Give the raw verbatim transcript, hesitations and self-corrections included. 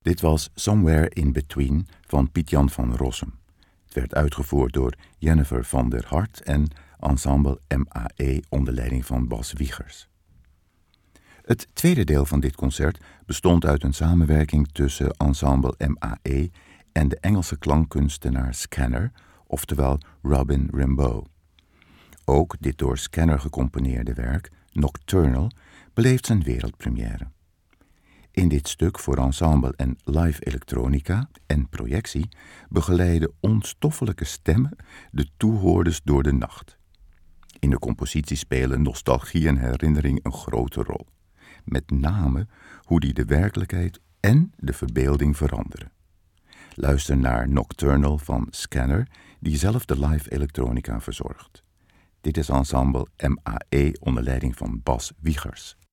Dit was Somewhere in Between van Piet-Jan van Rossum. Het werd uitgevoerd door Jennifer van der Hart en Ensemble M A E onder leiding van Bas Wiegers. Het tweede deel van dit concert bestond uit een samenwerking tussen Ensemble M A E en de Engelse klankkunstenaar Scanner, oftewel Robin Rimbaud. Ook dit door Scanner gecomponeerde werk, Nocturnal, beleeft zijn wereldpremière. In dit stuk voor ensemble en live elektronica en projectie begeleiden onstoffelijke stemmen de toehoorders door de nacht. In de compositie spelen nostalgie en herinnering een grote rol. Met name hoe die de werkelijkheid en de verbeelding veranderen. Luister naar Nocturnal van Scanner, die zelf de live elektronica verzorgt. Dit is ensemble M A E onder leiding van Bas Wiegers.